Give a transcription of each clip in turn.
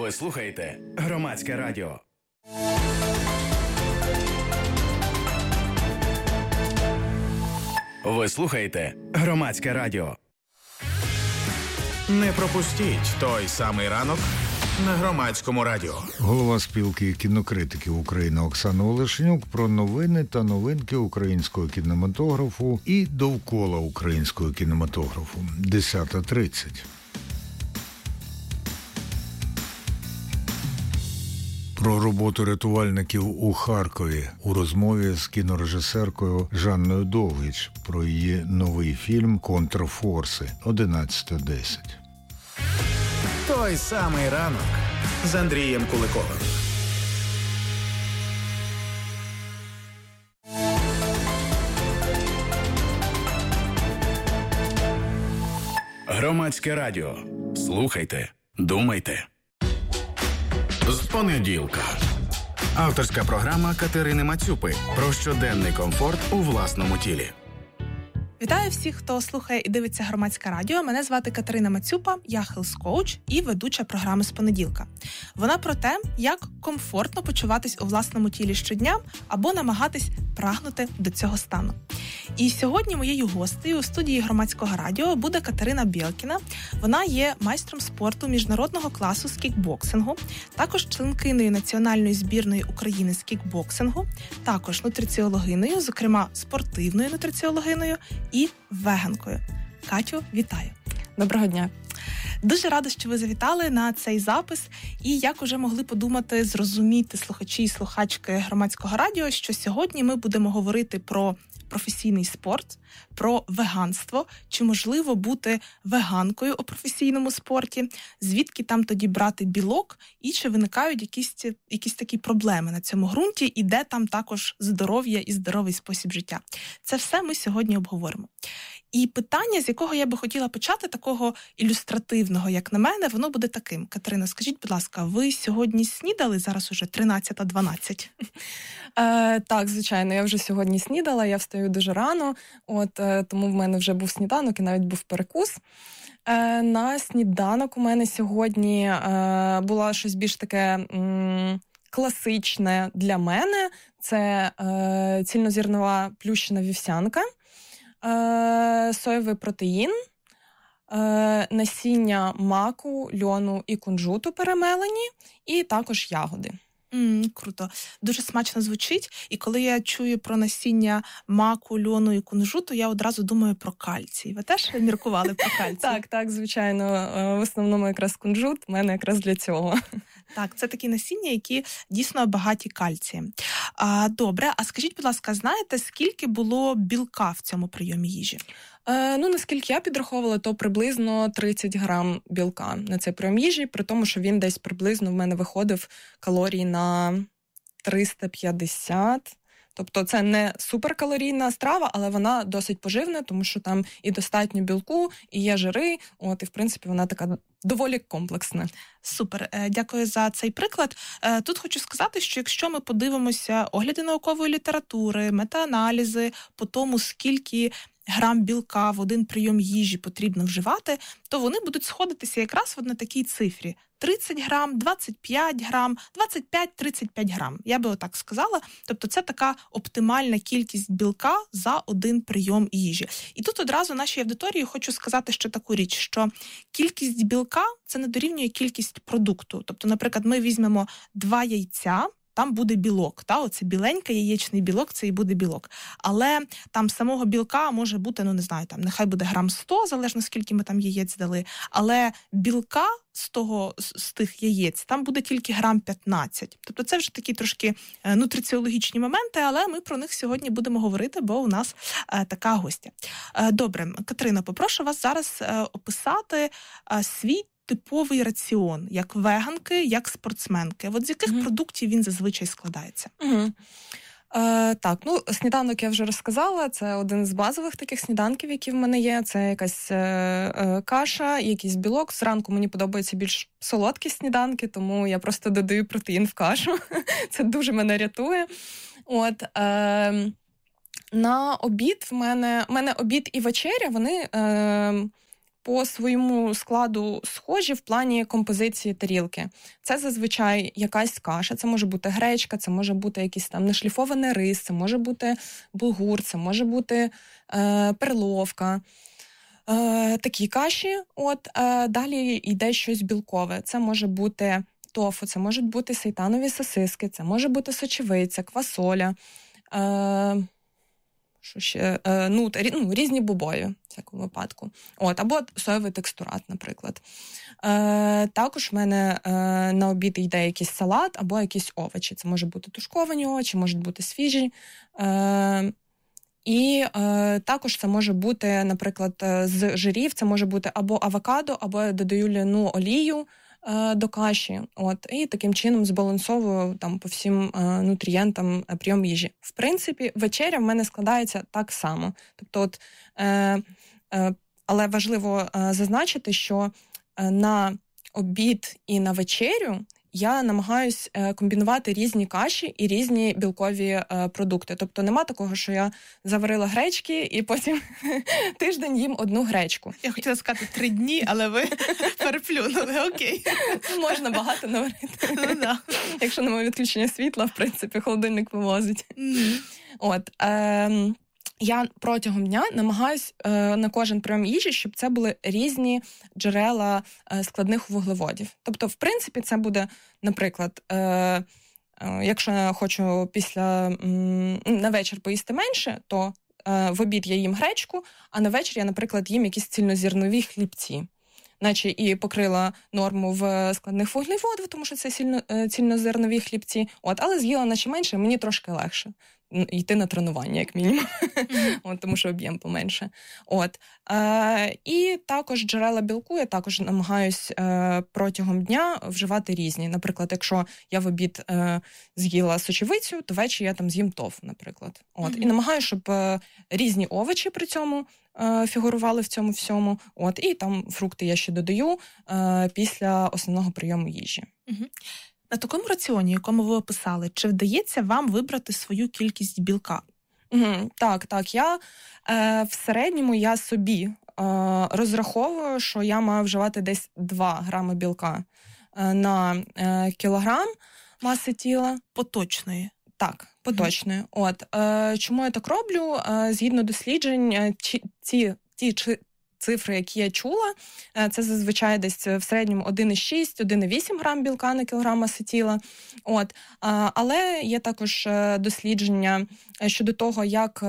Ви слухаєте Громадське радіо. Ви слухаєте Громадське радіо. Не пропустіть той самий ранок на Громадському радіо. Голова спілки кінокритиків України Оксана Олешнюк про новини та новинки українського кінематографу і довкола українського кінематографу. 10:30. Про роботу рятувальників у Харкові у розмові з кінорежисеркою Жанною Довгич про її новий фільм «Контрфорси» 11:10. Той самий ранок з Андрієм Куликовим. Громадське радіо. Слухайте, думайте. З понеділка. Авторська програма Катерини Мацюпи про щоденний комфорт у власному тілі. Вітаю всіх, хто слухає і дивиться Громадське радіо. Мене звати Катерина Мацюпа, я хелс-коуч і ведуча програми «З понеділка». Вона про те, як комфортно почуватись у власному тілі щодня або намагатись прагнути до цього стану. І сьогодні моєю гостею у студії Громадського радіо буде Катерина Бєлкіна. Вона є майстром спорту міжнародного класу з кікбоксингу, також членкиною національної збірної України з кікбоксингу, також нутриціологиною, зокрема спортивною нутриціологиною і веганкою. Катю, вітаю! Доброго дня! Дуже рада, що ви завітали на цей запис. І як уже могли подумати, зрозуміти слухачі і слухачки Громадського радіо, що сьогодні ми будемо говорити про професійний спорт, про веганство, чи можливо бути веганкою у професійному спорті, звідки там тоді брати білок, і чи виникають якісь такі проблеми на цьому ґрунті, і де там також здоров'я і здоровий спосіб життя. Це все ми сьогодні обговоримо. І питання, з якого я би хотіла почати, такого ілюстративного, як на мене, воно буде таким. Катерина, скажіть, будь ласка, ви сьогодні снідали? Зараз уже 13:12. Так, звичайно, я вже сьогодні снідала, я встаю дуже рано, тому в мене вже був сніданок і навіть був перекус. На сніданок у мене сьогодні було щось більш таке класичне для мене. Це цільнозернова плющена вівсянка, соєвий протеїн, насіння маку, льону і кунжуту перемелені, і також ягоди. Круто. Дуже смачно звучить. І коли я чую про насіння маку, льону і кунжуту, я одразу думаю про кальцій. Ви теж міркували про кальцій? Так, звичайно. В основному якраз кунжут в мене якраз для цього. Так, це такі насіння, які дійсно багаті кальцієм. Добре, а скажіть, будь ласка, знаєте, скільки було білка в цьому прийомі їжі? Наскільки я підраховувала, то приблизно 30 грам білка на цей прийом їжі, при тому, що він десь приблизно в мене виходив калорій на 350. Тобто це не суперкалорійна страва, але вона досить поживна, тому що там і достатньо білку, і є жири, і в принципі вона така доволі комплексна. Супер, дякую за цей приклад. Тут хочу сказати, що якщо ми подивимося огляди наукової літератури, метааналізи по тому, скільки грам білка в один прийом їжі потрібно вживати, то вони будуть сходитися якраз на такій цифрі. 30 грам, 25 грам, 25-35 грам. Я би отак сказала. Тобто це така оптимальна кількість білка за один прийом їжі. І тут одразу нашій аудиторії хочу сказати ще таку річ, що кількість білка – це не дорівнює кількість продукту. Тобто, наприклад, ми візьмемо 2 яйця, там буде білок, оце біленький яєчний білок, це і буде білок. Але там самого білка може бути, нехай буде грам 100, залежно скільки ми там яєць дали, але білка з тих яєць там буде тільки грам 15. Тобто це вже такі трошки нутриціологічні моменти, але ми про них сьогодні будемо говорити, бо у нас така гостя. Добре, Катерина, попрошу вас зараз описати свій типовий раціон, як веганки, як спортсменки. От з яких продуктів він зазвичай складається? Сніданок я вже розказала, це один з базових таких сніданків, які в мене є. Це якась каша, якийсь білок. Зранку мені подобаються більш солодкі сніданки, тому я просто додаю протеїн в кашу. Це дуже мене рятує. На обід в мене обід і вечеря, вони по своєму складу схожі в плані композиції тарілки. Це зазвичай якась каша, це може бути гречка, це може бути якийсь там нешліфований рис, це може бути булгур, це може бути перловка. Такі каші. Далі йде щось білкове. Це може бути тофу, це можуть бути сейтанові сосиски, це може бути сочевиця, квасоля, що ще? Різні бобові, в всякому випадку. Або соєвий текстурат, наприклад. Також в мене на обід йде якийсь салат або якісь овочі. Це може бути тушковані овочі, можуть бути свіжі. І також це може бути, наприклад, з жирів, це може бути або авокадо, або я додаю ляну олію до каші. І таким чином збалансовую там по всім нутрієнтам прийом їжі. В принципі, вечеря в мене складається так само. Тобто, але важливо зазначити, що на обід і на вечерю я намагаюсь комбінувати різні каші і різні білкові продукти. Тобто нема такого, що я заварила гречки і потім тиждень їм одну гречку. Я хотіла сказати 3 дні, але ви переплюнули, окей. Можна багато наварити. Якщо немає відключення світла, в принципі, холодильник вивозить. Я протягом дня намагаюсь на кожен прийом їжі, щоб це були різні джерела складних вуглеводів. Тобто, в принципі, це буде, наприклад, якщо я хочу на вечір поїсти менше, то в обід я їм гречку, а на вечір я, наприклад, їм якісь цільнозернові хлібці. Наче і покрила норму в складних вуглеводів, тому що це цільнозернові хлібці, але з'їла наче менше, мені трошки легше йти на тренування, як мінімум, тому що об'єм поменше. І також джерела білку я також намагаюсь протягом дня вживати різні. Наприклад, якщо я в обід з'їла сочевицю, то ввечері я там з'їм тофу, наприклад. І намагаюся, щоб різні овочі при цьому фігурували в цьому всьому. І там фрукти я ще додаю після основного прийому їжі. На такому раціоні, якому ви описали, чи вдається вам вибрати свою кількість білка? Так. Я в середньому я собі розраховую, що я маю вживати десь 2 грами білка на кілограм маси тіла. Поточної? Так, поточної. Чому я так роблю? Згідно досліджень, ті цифри, які я чула, це зазвичай десь в середньому 1,6-1,8 грам білка на кілограм маси тіла. Але є також дослідження щодо того, як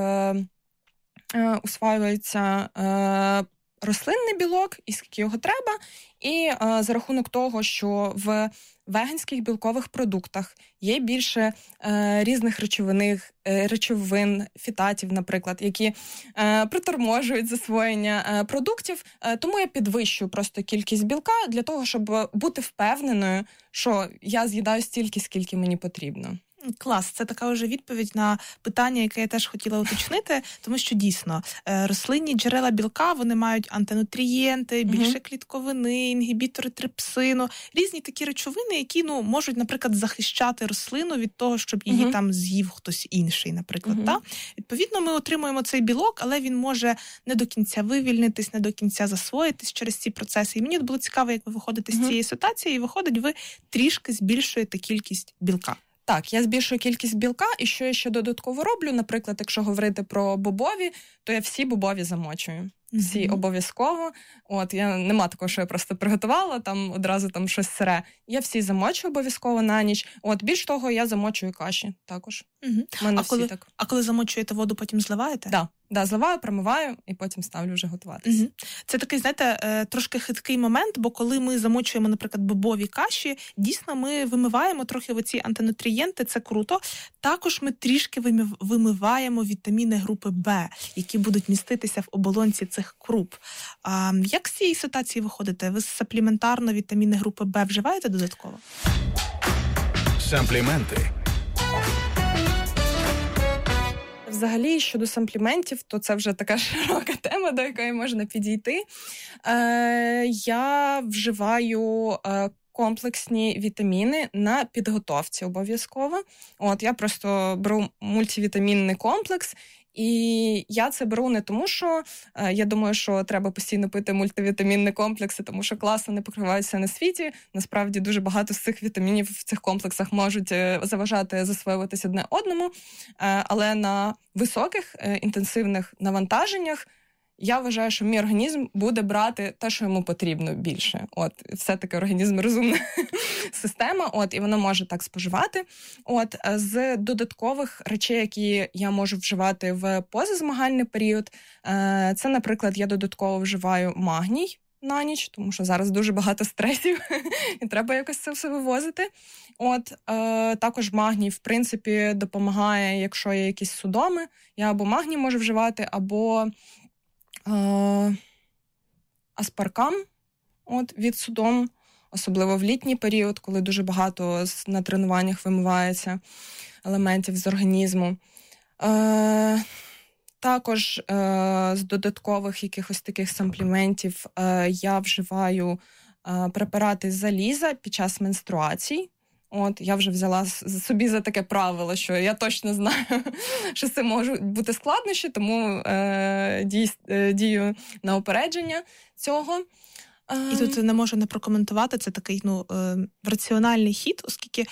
усваюється рослинний білок і скільки його треба, і за рахунок того, що в веганських білкових продуктах є більше різних речовин, фітатів, наприклад, які приторможують засвоєння продуктів, тому я підвищую просто кількість білка для того, щоб бути впевненою, що я з'їдаю стільки, скільки мені потрібно. Клас, це така вже відповідь на питання, яке я теж хотіла уточнити, тому що дійсно рослинні джерела білка, вони мають антинутрієнти, більше клітковини, інгібітори трипсину, різні такі речовини, які можуть, наприклад, захищати рослину від того, щоб її там з'їв хтось інший, наприклад. Та? Відповідно, ми отримуємо цей білок, але він може не до кінця вивільнитись, не до кінця засвоїтись через ці процеси. І мені було цікаво, як ви виходите з цієї ситуації, і виходить, ви трішки збільшуєте кількість білка. Так, я збільшую кількість білка, і що я ще додатково роблю, наприклад, якщо говорити про бобові, то я всі бобові замочую. Всі обов'язково. Я нема такого, що я просто приготувала, там одразу там щось сире. Я всі замочую обов'язково на ніч. Більш того, я замочую каші також. А коли замочуєте воду, потім зливаєте? Да, зливаю, промиваю і потім ставлю вже готуватися. Це такий, знаєте, трошки хиткий момент, бо коли ми замочуємо, наприклад, бобові каші, дійсно ми вимиваємо трохи оці антинутрієнти, це круто. Також ми трішки вимиваємо вітаміни групи Б, які будуть міститися в оболонці цих круп. Як з цієї ситуації виходите? Ви сапліментарно вітаміни групи Б вживаєте додатково? Сампліменти. Взагалі, щодо сампліментів, то це вже така широка тема, до якої можна підійти. Я вживаю комплексні вітаміни на підготовці обов'язково. Я просто беру мультивітамінний комплекс І я це беру не тому, що я думаю, що треба постійно пити мультивітамінні комплекси, тому що класно не покриваються на світі. Насправді дуже багато з цих вітамінів в цих комплексах можуть заважати засвоюватися одне одному, але на високих інтенсивних навантаженнях я вважаю, що мій організм буде брати те, що йому потрібно більше. Все-таки організм розумна система, і воно може так споживати. З додаткових речей, які я можу вживати в позазмагальний період, це, наприклад, я додатково вживаю магній на ніч, тому що зараз дуже багато стресів, і треба якось це все вивозити. Також магній, в принципі, допомагає, якщо є якісь судоми. Я або магній можу вживати, або аспаркам від судом, особливо в літній період, коли дуже багато на тренуваннях вимивається елементів з організму. Також з додаткових якихось таких сампліментів я вживаю препарати з заліза під час менструацій. Я вже взяла собі за таке правило, що я точно знаю, що це можуть бути складнощі, тому дію на опередження цього. І тут не можу не прокоментувати, це такий раціональний хід, оскільки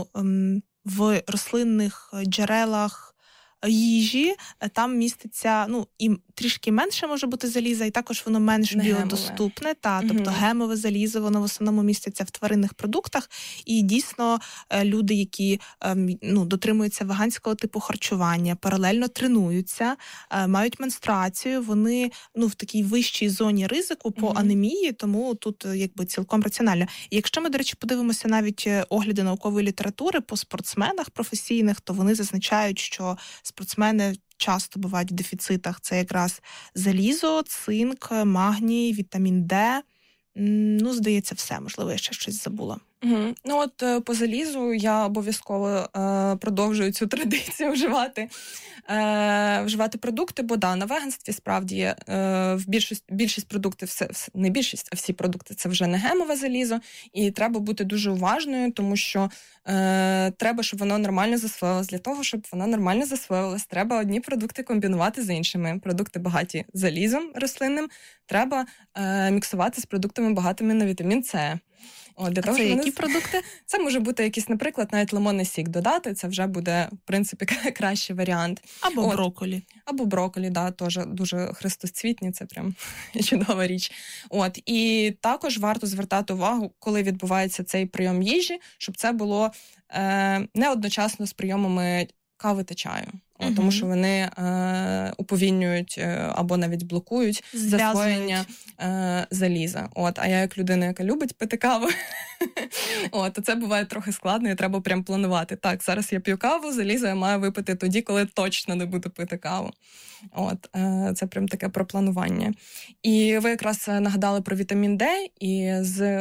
в рослинних джерелах їжі там міститься, і трішки менше може бути заліза, і також воно менш біодоступне. Тобто гемове залізо, воно в основному міститься в тваринних продуктах. І дійсно люди, які дотримуються веганського типу харчування, паралельно тренуються, мають менструацію, вони в такій вищій зоні ризику по анемії, тому тут цілком раціонально. І якщо ми, до речі, подивимося навіть огляди наукової літератури по спортсменах професійних, то вони зазначають, що спортсмени часто бувають в дефіцитах. Це якраз залізо, цинк, магній, вітамін Д. Здається, все. Можливо, я ще щось забула. По залізу я обов'язково продовжую цю традицію вживати продукти, бо на веганстві справді в більшість продуктів, не більшість, а всі продукти це вже не гемове залізо, і треба бути дуже уважною, тому що треба, щоб воно нормально засвоювалось. Для того, щоб воно нормально засвоювалось, треба одні продукти комбінувати з іншими. Продукти багаті залізом рослинним треба міксувати з продуктами багатими на вітамін С. Це які продукти? Це може бути якийсь, наприклад, навіть лимонний сік додати, це вже буде, в принципі, кращий варіант. Або брокколі. Або брокколі, теж дуже хрестоцвітні, це прям чудова річ. І також варто звертати увагу, коли відбувається цей прийом їжі, щоб це було не одночасно з прийомами кави та чаю. Тому що вони уповільнюють або навіть блокують засвоєння заліза. А я як людина, яка любить пити каву, то це буває трохи складно, і треба прям планувати. Так, зараз я п'ю каву, залізо я маю випити тоді, коли точно не буду пити каву. Це прям таке про планування. І ви якраз нагадали про вітамін Д, і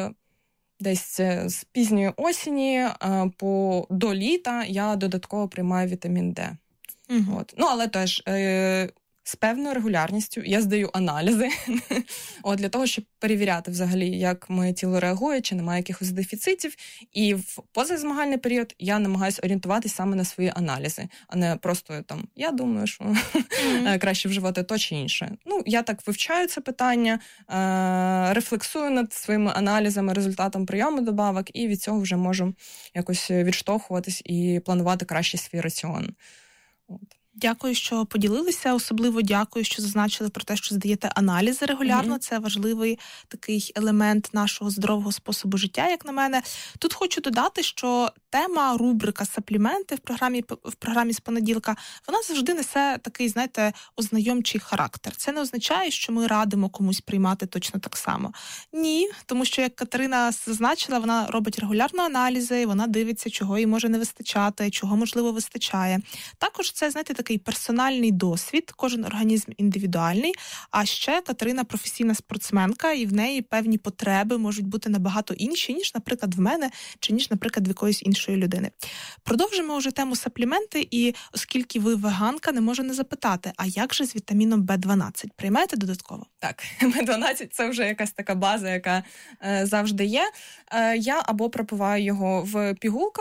десь з пізньої осені до літа я додатково приймаю вітамін Д. Але теж з певною регулярністю я здаю аналізи для того, щоб перевіряти взагалі, як моє тіло реагує, чи немає якихось дефіцитів. І в позазмагальний період я намагаюся орієнтуватися саме на свої аналізи, а не просто я думаю, що краще вживати то чи інше. Я так вивчаю це питання, рефлексую над своїми аналізами, результатом прийому добавок, і від цього вже можу якось відштовхуватись і планувати краще свій раціон. Дякую, що поділилися. Особливо дякую, що зазначили про те, що здаєте аналізи регулярно. Це важливий такий елемент нашого здорового способу життя, як на мене. Тут хочу додати, що тема, рубрика «Сапліменти» в програмі з понеділка, вона завжди несе такий, ознайомчий характер. Це не означає, що ми радимо комусь приймати точно так само. Ні, тому що, як Катерина зазначила, вона робить регулярно аналізи, вона дивиться, чого їй може не вистачати, чого, можливо, вистачає. Також це, такий персональний досвід, кожен організм індивідуальний, а ще Катерина професійна спортсменка, і в неї певні потреби можуть бути набагато інші, ніж, наприклад, в мене, чи ніж, наприклад, в якоїсь іншої людини. Продовжимо вже тему сапліменти, і оскільки ви веганка, не можу не запитати, а як же з вітаміном В12? Приймаєте додатково? Так, В12 – це вже якась така база, яка завжди є. Я або пропиваю його в пігулках,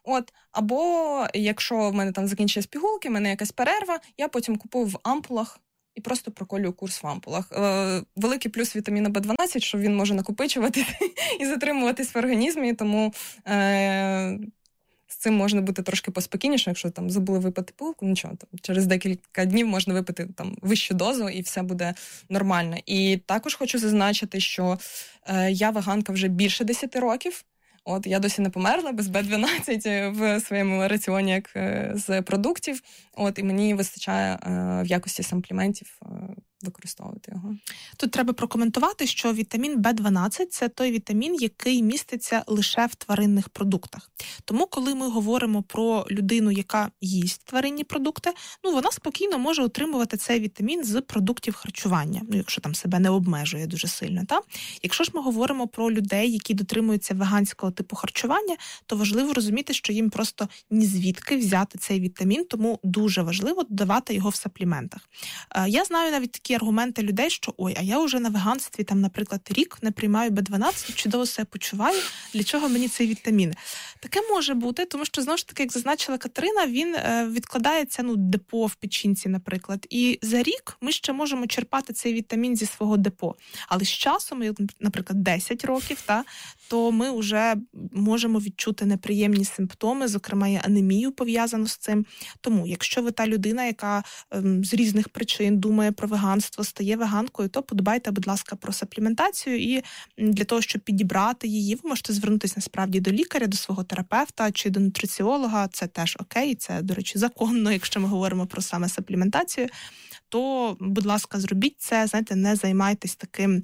От, або якщо в мене там закінчились пігулки, в мене якась перерва, я потім купую в ампулах і просто проколюю курс в ампулах. Великий плюс вітаміну В12, що він може накопичуватися і затримуватись в організмі, тому з цим можна бути трошки поспокійніше, якщо там забули випити пігулку, нічого, там, через декілька днів можна випити там вищу дозу і все буде нормально. І також хочу зазначити, що я веганка вже більше 10 років. От, я досі не померла без Б12 в своєму раціоні як з продуктів. От, і мені вистачає в якості сампліментів використовувати його. Тут треба прокоментувати, що вітамін В12 – це той вітамін, який міститься лише в тваринних продуктах. Тому, коли ми говоримо про людину, яка їсть тваринні продукти, вона спокійно може отримувати цей вітамін з продуктів харчування, якщо там себе не обмежує дуже сильно. Та? Якщо ж ми говоримо про людей, які дотримуються веганського типу харчування, то важливо розуміти, що їм просто ні звідки взяти цей вітамін, тому дуже важливо додавати його в сапліментах. Я знаю навіть такі аргументи людей, що а я вже на веганстві, там, наприклад, рік не приймаю Б12, чудово себе почуваю, для чого мені цей вітамін? Таке може бути, тому що, знову ж таки, як зазначила Катерина, він відкладається, депо в печінці, наприклад, і за рік ми ще можемо черпати цей вітамін зі свого депо. Але з часом, наприклад, 10 років, то ми вже можемо відчути неприємні симптоми, зокрема і анемію пов'язану з цим. Тому, якщо ви та людина, яка з різних причин думає про веганство, стає веганкою, то подбайте, будь ласка, про сапліментацію, і для того, щоб підібрати її, ви можете звернутися насправді до лікаря, до свого терапевта чи до нутриціолога, це теж окей, це, до речі, законно, якщо ми говоримо про саме сапліментацію, то, будь ласка, зробіть це, знаєте, не займайтесь таким,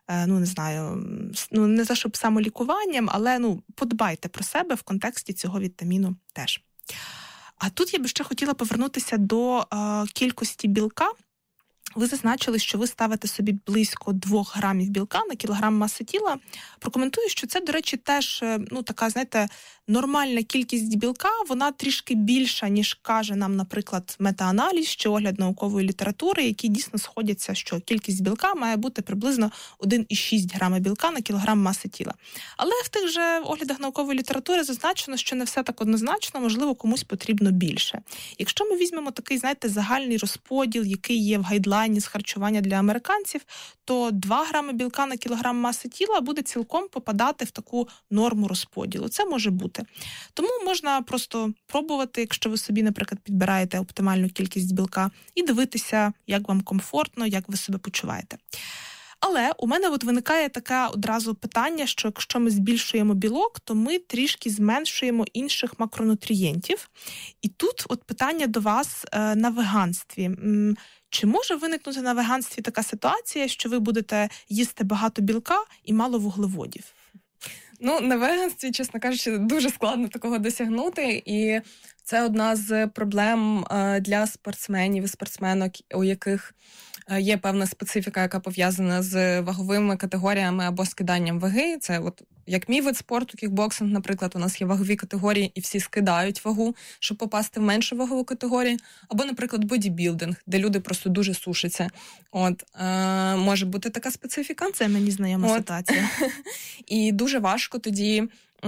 не за щоб самолікуванням, але, подбайте про себе в контексті цього вітаміну теж. А тут я би ще хотіла повернутися до кількості білка. Ви зазначили, що ви ставите собі близько 2 грамів білка на кілограм маси тіла. Прокоментую, що це, до речі, теж така, знаєте, нормальна кількість білка, вона трішки більша, ніж каже нам, наприклад, метааналіз чи огляд наукової літератури, які дійсно сходяться, що кількість білка має бути приблизно 1,6 грама білка на кілограм маси тіла. Але в тих же оглядах наукової літератури зазначено, що не все так однозначно, можливо, комусь потрібно більше. Якщо ми візьмемо такий, знаєте, загальний розподіл, який є в гайдлайні з харчування для американців, то 2 грами білка на кілограм маси тіла буде цілком попадати в таку норму розподілу. Це може бути. Тому можна просто пробувати, якщо ви собі, наприклад, підбираєте оптимальну кількість білка, і дивитися, як вам комфортно, як ви себе почуваєте. Але у мене виникає таке одразу питання, що якщо ми збільшуємо білок, то ми трішки зменшуємо інших макронутрієнтів. І тут питання до вас на веганстві. Чи може виникнути на веганстві така ситуація, що ви будете їсти багато білка і мало вуглеводів? На веганстві, чесно кажучи, дуже складно такого досягнути, і це одна з проблем для спортсменів і спортсменок, у яких є певна специфіка, яка пов'язана з ваговими категоріями або скиданням ваги. Це як мій вид спорту, кікбоксинг, наприклад, у нас є вагові категорії, і всі скидають вагу, щоб попасти в меншу вагову категорію. Або, наприклад, бодібілдинг, де люди просто дуже сушаться. Може бути така специфіка. Це мені знайома ситуація. І дуже важко тоді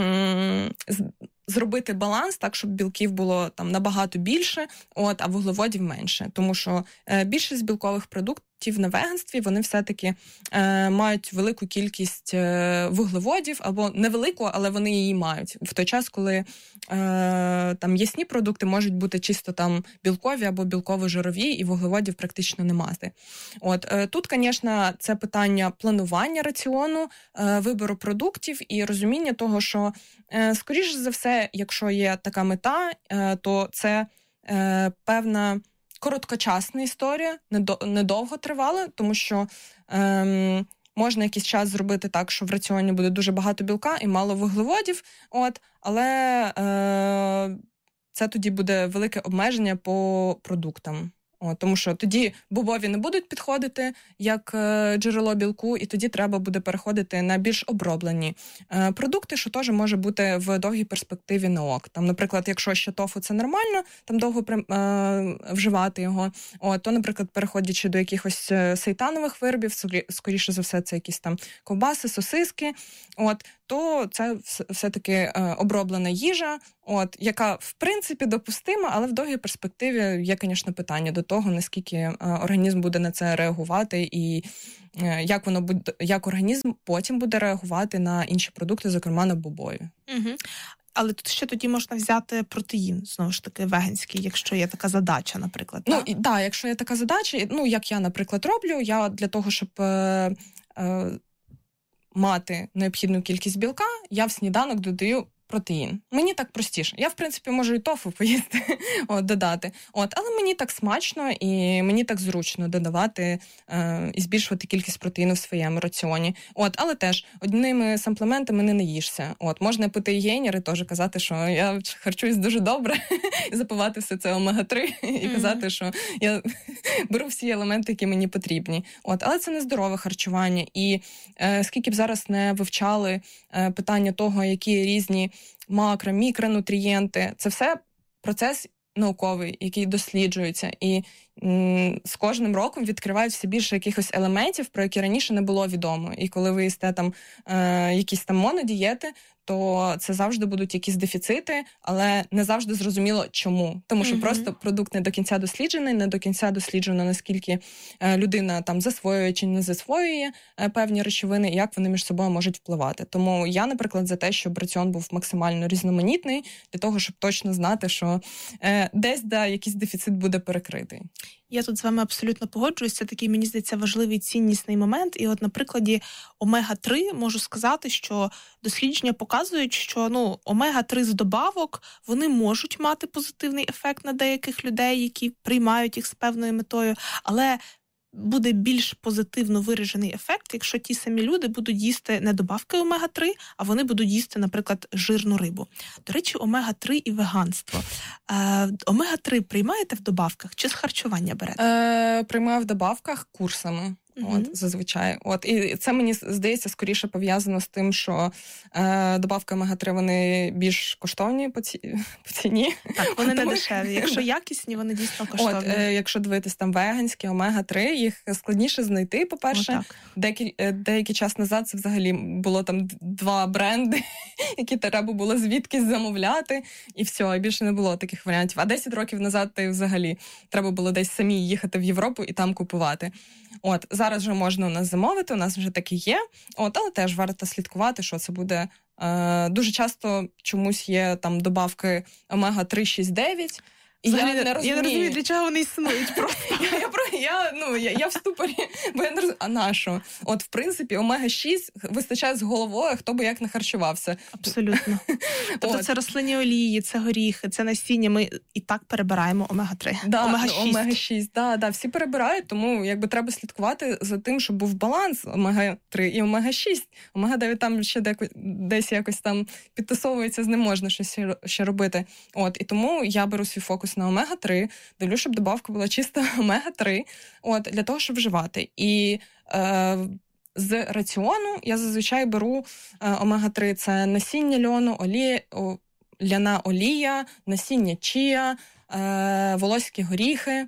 зробити баланс так, щоб білків було там набагато більше, а вуглеводів менше. Тому що більшість білкових продуктів на веганстві, вони все-таки мають велику кількість вуглеводів, або невелику, але вони її мають. В той час, коли там м'ясні продукти можуть бути чисто там білкові або білково-жирові, і вуглеводів практично не мати. Тут, звісно, це питання планування раціону, вибору продуктів і розуміння того, що, скоріш за все, якщо є така мета, то це певна короткочасна історія, недовго тривала, тому що можна якийсь час зробити так, що в раціоні буде дуже багато білка і мало вуглеводів, але це тоді буде велике обмеження по продуктам. Тому що тоді бобові не будуть підходити як джерело білку, і тоді треба буде переходити на більш оброблені продукти, що теж може бути в довгій перспективі на ок. Там, наприклад, якщо ще тофу це нормально, там довго вживати його, то, наприклад, переходячи до якихось сейтанових виробів, скоріше за все це якісь там ковбаси, сосиски, то це все-таки оброблена їжа, яка, в принципі, допустима, але в довгій перспективі є, звісно, питання до того, наскільки організм буде на це реагувати і як організм потім буде реагувати на інші продукти, зокрема на бобові. Угу. Але тут ще тоді можна взяти протеїн, знову ж таки, веганський, якщо є така задача, наприклад. Так, якщо є така задача, як я, наприклад, роблю, я для того, щоб мати необхідну кількість білка, я в сніданок додаю протеїн. Мені так простіше. Я, в принципі, можу і тофу поїсти, додати. Але мені так смачно і мені так зручно додавати і збільшувати кількість протеїну в своєму раціоні. Але теж одними самплементами не наїшся. Можна пити гейнер і теж казати, що я харчуюсь дуже добре, і запивати все це омега-3, і казати, що я беру всі елементи, які мені потрібні. Але це не здорове харчування. І скільки б зараз не вивчали питання того, які різні макро-мікронутрієнти, це все процес науковий, який досліджується. І з кожним роком відкривають все більше якихось елементів, про які раніше не було відомо. І коли ви їсте там якісь там монодієти, то це завжди будуть якісь дефіцити, але не завжди зрозуміло чому. Тому що просто продукт не до кінця досліджений, не до кінця досліджено, наскільки людина там засвоює чи не засвоює певні речовини, і як вони між собою можуть впливати. Тому я, наприклад, за те, щоб раціон був максимально різноманітний, для того, щоб точно знати, що десь якийсь дефіцит буде перекритий. Я тут з вами абсолютно погоджуюсь. Це такий, мені здається, важливий ціннісний момент. І на прикладі омега-3 можу сказати, що дослідження показують, що омега-3 з добавок, вони можуть мати позитивний ефект на деяких людей, які приймають їх з певною метою, але буде більш позитивно виражений ефект, якщо ті самі люди будуть їсти не добавки омега-3, а вони будуть їсти, наприклад, жирну рибу. До речі, омега-3 і веганство. Омега-3 приймаєте в добавках чи з харчування берете? Приймаю в добавках курсами. Зазвичай. І це, мені здається, скоріше пов'язано з тим, що добавки омега-3, вони більш коштовні по ціні. Так, вони не дешеві. Якщо якісні, вони дійсно коштовні. Якщо дивитись там веганські, омега-3, їх складніше знайти, по-перше. Деякий час назад це взагалі було там 2 бренди, які треба було звідкись замовляти, і все, і більше не було таких варіантів. А 10 років назад взагалі треба було десь самі їхати в Європу і там купувати. Зараз вже можна у нас замовити, у нас вже таке є, але теж варто слідкувати, що це буде. Дуже часто чомусь є там добавки омега-3, 6, 9. Я не розумію, для чого вони існують просто. Я в ступорі, бо я не розумію, а на що? В принципі, омега-6 вистачає з головою, хто би як не харчувався. Абсолютно. Тобто це рослинні олії, це горіхи, це насіння, ми і так перебираємо омега-3. Омега-6, всі перебирають, тому треба слідкувати за тим, щоб був баланс омега-3 і омега-6. Омега-9 там ще десь якось там підтасовується, з ним можна щось ще робити. І тому я беру свій фокус на омега-3, дивлюсь, щоб добавка була чиста омега-3, для того, щоб вживати. І з раціону я зазвичай беру омега-3, це насіння льону, ляна олія, насіння чія, волоські горіхи.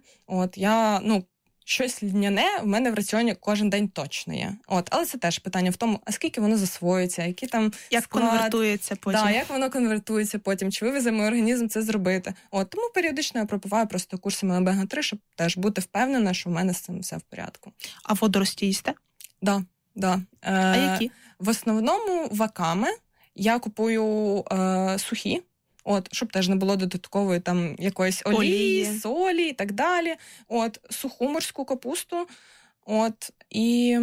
Щось льняне в мене в раціоні кожен день точно є. Але це теж питання в тому, а скільки воно засвоюється, які там конвертується потім. Як воно конвертується потім, чи вивезе мій організм це зробити. Тому періодично я пропиваю просто курсами омега-3, щоб теж бути впевнена, що в мене з цим все в порядку. А водорості їсте? Да. А які? В основному ваками. Я купую сухі. Щоб теж не було додаткової там якоїсь олії, солі і так далі. Суху морську капусту. І,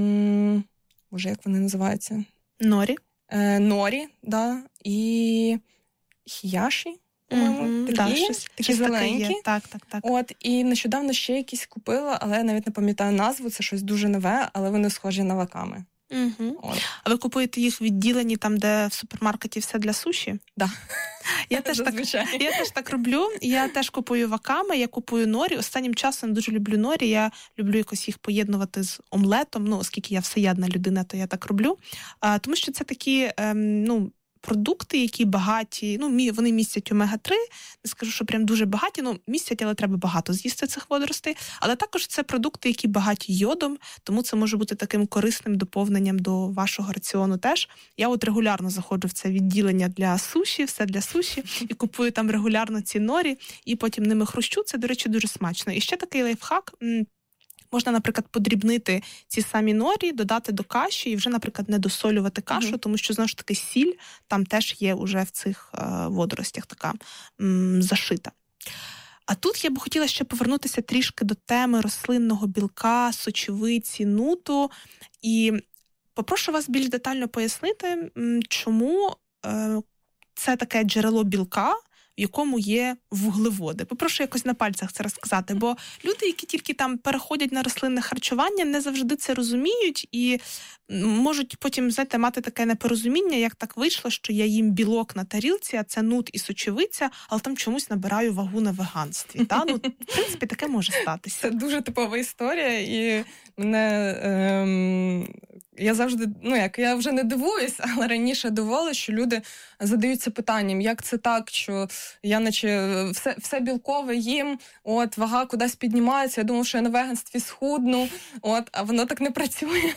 боже, як вони називаються? Норі. Норі, да. І хіяші, по-моєму, такі зелененькі. Так. І нещодавно ще якісь купила, але я навіть не пам'ятаю назву, це щось дуже нове, але вони схожі на ваками. А ви купуєте їх в відділенні, там, де в супермаркеті все для суші? Да. Я теж так роблю. Я теж купую ваками, я купую норі. Останнім часом дуже люблю норі. Я люблю якось їх поєднувати з омлетом. Оскільки я всеядна людина, то я так роблю. Тому що це такі, продукти, які багаті, вони містять омега-3, не скажу, що прям дуже багаті, містять, але треба багато з'їсти цих водоростей, але також це продукти, які багаті йодом, тому це може бути таким корисним доповненням до вашого раціону теж. Я от регулярно заходжу в це відділення для суші, все для суші, і купую там регулярно ці норі, і потім ними хрущу, це, до речі, дуже смачно. І ще такий лайфхак – можна, наприклад, подрібнити ці самі норі, додати до каші і вже, наприклад, не досолювати кашу, тому що, знову ж таки, сіль там теж є уже в цих водоростях така зашита. А тут я б хотіла ще повернутися трішки до теми рослинного білка, сочевиці, нуту. І попрошу вас більш детально пояснити, чому це таке джерело білка, в якому є вуглеводи. Попрошу якось на пальцях це розказати, бо люди, які тільки там переходять на рослинне харчування, не завжди це розуміють і можуть потім, знаєте, мати таке непорозуміння, як так вийшло, що я їм білок на тарілці, а це нут і сочевиця, але там чомусь набираю вагу на веганстві. Та? В принципі, таке може статися. Це дуже типова історія, і мене... Я завжди, я вже не дивуюсь, але раніше дивувала, що люди задаються питанням, як це так, що я наче все білкове їм, вага кудись піднімається, я думав, що я на веганстві схудну, а воно так не працює.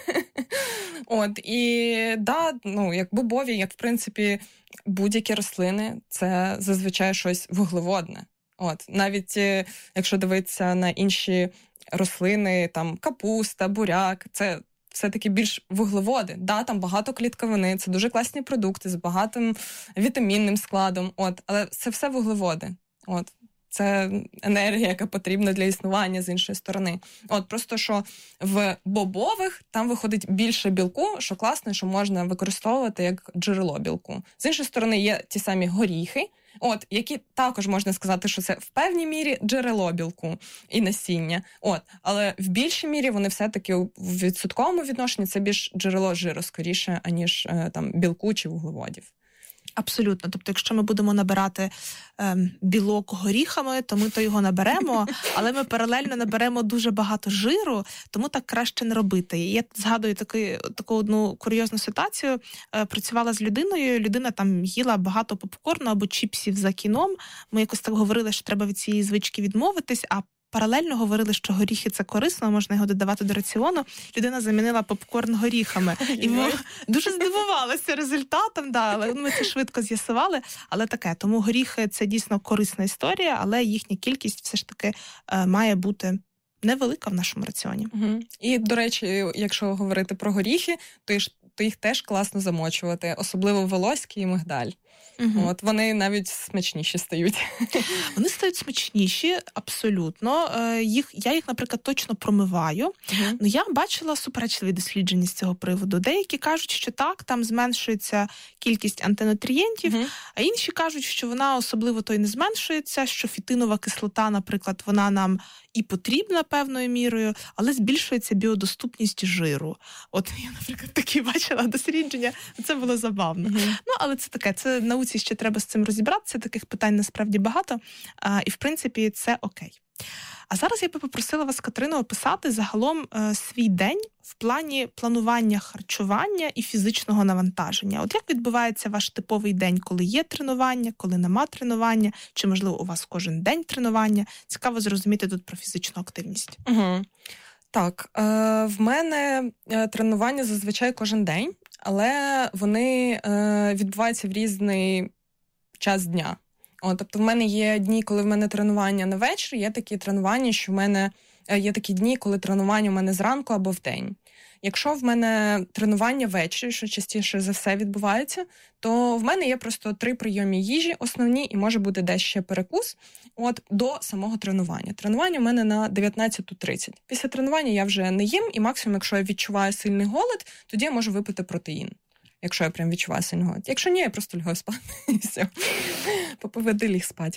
І як бобові, як в принципі будь-які рослини, це зазвичай щось вуглеводне. Навіть якщо дивитися на інші рослини, там капуста, буряк, це все-таки більш вуглеводи. Там багато клітковини, це дуже класні продукти з багатим вітамінним складом, але це все вуглеводи. Це енергія, яка потрібна для існування з іншої сторони. Просто, що в бобових там виходить більше білку, що класно, що можна використовувати як джерело білку. З іншої сторони є ті самі горіхи, які також можна сказати, що це в певній мірі джерело білку і насіння. Але в більшій мірі вони все-таки в відсотковому відношенні це більш джерело жиру скоріше, аніж там білку чи вуглеводів. Абсолютно. Тобто, якщо ми будемо набирати білок горіхами, то ми то його наберемо, але ми паралельно наберемо дуже багато жиру, тому так краще не робити. І я згадую таку одну курйозну ситуацію. Працювала з людиною, людина там їла багато попкорну або чіпсів за кіном. Ми якось так говорили, що треба від цієї звички відмовитись, а паралельно говорили, що горіхи – це корисно, можна його додавати до раціону. Людина замінила попкорн горіхами. І ми дуже здивувалися результатом, але ми це швидко з'ясували. Але таке, тому горіхи – це дійсно корисна історія, але їхня кількість все ж таки має бути невелика в нашому раціоні. І, до речі, якщо говорити про горіхи, то їх теж класно замочувати, особливо волоські і мигдаль. Вони навіть смачніші стають. Вони стають смачніші, абсолютно. Я їх, наприклад, точно промиваю. Я бачила суперечливі дослідження з цього приводу. Деякі кажуть, що так, там зменшується кількість антинутрієнтів, а інші кажуть, що вона особливо то й не зменшується, що фітинова кислота, наприклад, вона нам і потрібна певною мірою, але збільшується біодоступність жиру. Я, наприклад, такі бачила дослідження, це було забавно. Але це таке, це науці ще треба з цим розібратися, таких питань насправді багато, і, в принципі, це окей. А зараз я би попросила вас, Катерино, описати загалом свій день в плані планування харчування і фізичного навантаження. Як відбувається ваш типовий день, коли є тренування, коли нема тренування, чи, можливо, у вас кожен день тренування? Цікаво зрозуміти тут про фізичну активність. Так, в мене тренування зазвичай кожен день, але вони відбуваються в різний час дня. Тобто в мене є дні, коли в мене тренування на вечір, є такі тренування, що в мене є такі дні, коли тренування в мене зранку або вдень. Якщо в мене тренування ввечері, що частіше за все відбувається, то в мене є просто 3 прийоми їжі основні і може бути десь ще перекус до самого тренування. Тренування в мене на 19:30. Після тренування я вже не їм, і максимум, якщо я відчуваю сильний голод, тоді я можу випити протеїн. Якщо я прям відчуваю сильний голод. Якщо ні, я просто лягаю спати. І все. Поповеди ліг спати.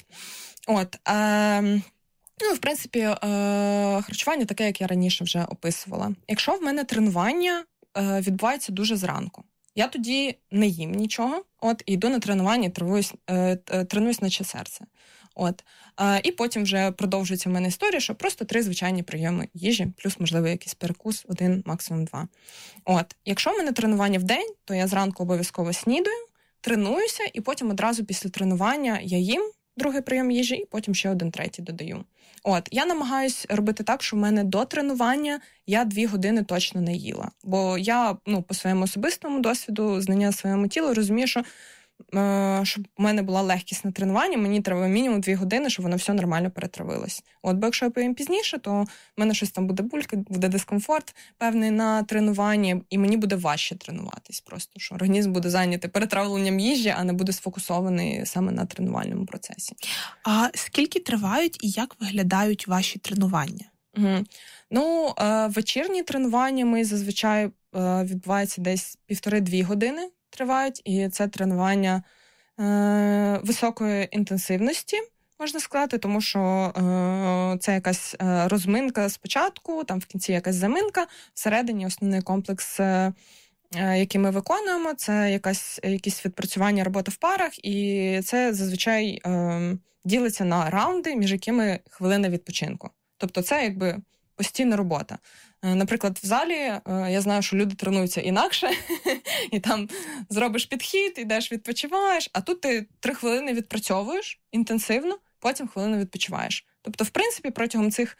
В принципі, харчування таке, як я раніше вже описувала. Якщо в мене тренування відбувається дуже зранку, я тоді не їм нічого, і йду на тренування, тренуюсь наче серце. І потім вже продовжується в мене історія, що просто 3 звичайні прийоми їжі, плюс, можливо, якийсь перекус, 1, максимум 2. Якщо в мене тренування в день, то я зранку обов'язково снідаю, тренуюся, і потім одразу після тренування я їм другий прийом їжі, і потім ще один третій додаю. Я намагаюсь робити так, що в мене до тренування я 2 години точно не їла. Бо я, по своєму особистому досвіду, знання своєму тілу, розумію, що щоб у мене була легкість на тренуванні, мені треба мінімум 2 години, щоб воно все нормально перетравилось. Бо якщо я поїм пізніше, то в мене щось там буде булька, буде дискомфорт певний на тренуванні, і мені буде важче тренуватись просто, що організм буде зайнятий перетравленням їжі, а не буде сфокусований саме на тренувальному процесі. А скільки тривають і як виглядають ваші тренування? Вечірні тренування ми зазвичай відбуваються десь 1,5-2 години. Тривають, і це тренування високої інтенсивності, можна сказати, тому що це якась розминка спочатку, там в кінці якась заминка, всередині основний комплекс, який ми виконуємо, це якісь відпрацювання роботи в парах, і це зазвичай ділиться на раунди, між якими хвилина відпочинку. Тобто це якби постійна робота. Наприклад, в залі я знаю, що люди тренуються інакше, і там зробиш підхід, йдеш, відпочиваєш, а тут ти 3 хвилини відпрацьовуєш інтенсивно, потім хвилину відпочиваєш. Тобто, в принципі, протягом цих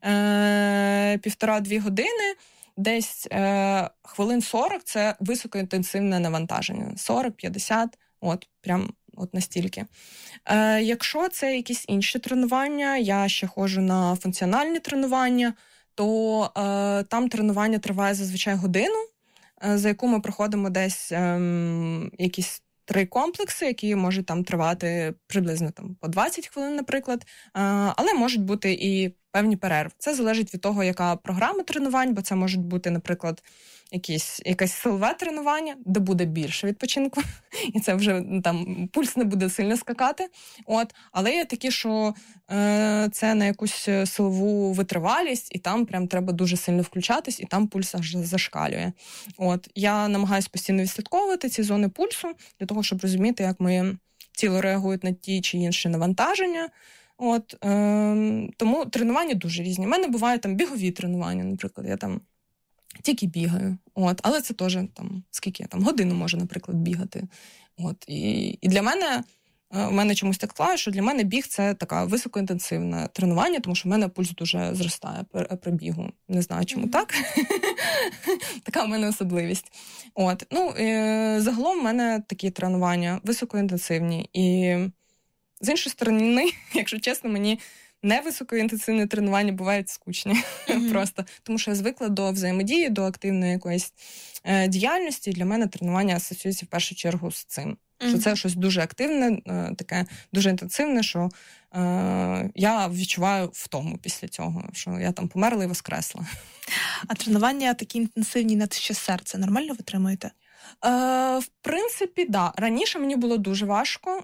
1,5-2 години десь хвилин 40 – це високоінтенсивне навантаження. 40-50, прям настільки. Якщо це якісь інші тренування, я ще ходжу на функціональні тренування, то там тренування триває зазвичай годину, за яку ми проходимо десь якісь 3 комплекси, які можуть там тривати приблизно по 20 хвилин, наприклад, але можуть бути і певні перерви. Це залежить від того, яка програма тренувань, бо це можуть бути, наприклад, якесь силове тренування, де буде більше відпочинку, і це вже там пульс не буде сильно скакати. Але є такі, що це на якусь силову витривалість, і там прям треба дуже сильно включатись, і там пульс аж зашкалює. Я намагаюся постійно відслідковувати ці зони пульсу, для того, щоб розуміти, як моє тіло реагує на ті чи інші навантаження. Тому тренування дуже різні. У мене бувають там бігові тренування, наприклад, я там тільки бігаю. Але це теж скільки я годину можу, наприклад, бігати. І для мене, у мене чомусь так склалося, що для мене біг – це така високоінтенсивне тренування, тому що в мене пульс дуже зростає при бігу. Не знаю, чому так. Така в мене особливість. Загалом в мене такі тренування високоінтенсивні. І з іншої сторони, якщо чесно, мені невисокоінтенсивні тренування бувають скучні. Просто. Тому що я звикла до взаємодії, до активної якоїсь діяльності. І для мене тренування асоціюється в першу чергу з цим. Що це щось дуже активне, таке дуже інтенсивне, що я відчуваю втому після цього, що я там померла і воскресла. А тренування такі інтенсивні на ще серце нормально витримуєте? В принципі, да. Раніше мені було дуже важко.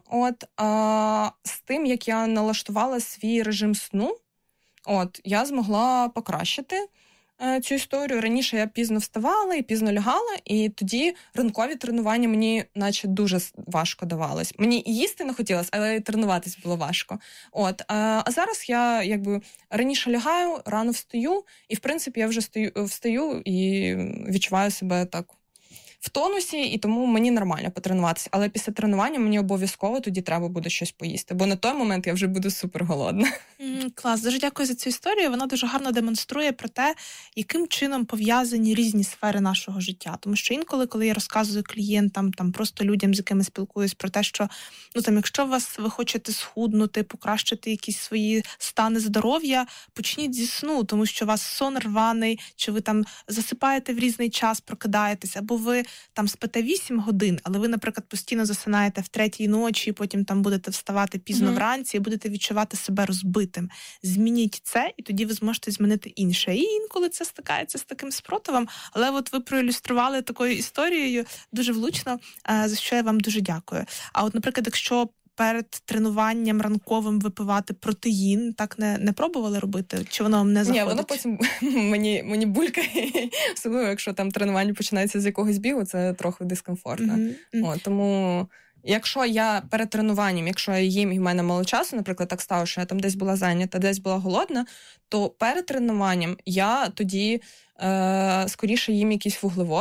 З тим, як я налаштувала свій режим сну, я змогла покращити цю історію. Раніше я пізно вставала і пізно лягала, і тоді ранкові тренування мені наче дуже важко давались. Мені і їсти не хотілося, але і тренуватись було важко. А зараз я раніше лягаю, рано встаю, і в принципі я вже встаю і відчуваю себе так в тонусі, і тому мені нормально потренуватися. Але після тренування мені обов'язково тоді треба буде щось поїсти, бо на той момент я вже буду супер голодна. Клас, дуже дякую за цю історію. Вона дуже гарно демонструє про те, яким чином пов'язані різні сфери нашого життя. Тому що інколи, коли я розказую клієнтам, просто людям, з якими спілкуюсь, про те, що якщо ви хочете схуднути, покращити якісь свої стани здоров'я, почніть зі сну, тому що у вас сон рваний, чи ви там засипаєте в різний час, прокидаєтесь, або ви там спите 8 годин, але ви, наприклад, постійно засинаєте в 3-й ночі, потім там будете вставати пізно вранці і будете відчувати себе розбитим. Змініть це, і тоді ви зможете змінити інше. І інколи це стикається з таким спротивом, але ви проілюстрували такою історією дуже влучно, за що я вам дуже дякую. А наприклад, якщо перед тренуванням ранковим випивати протеїн, так не пробували робити? Чи воно вам не заходить? Ні, воно потім мені булькає, особливо якщо там тренування починається з якогось бігу, це трохи дискомфортно. Тому якщо я перед тренуванням, якщо я їм і в мене мало часу, наприклад, так стало, що я там десь була зайнята, десь була голодна, то перед тренуванням я тоді скоріше їм якісь вуглеводи,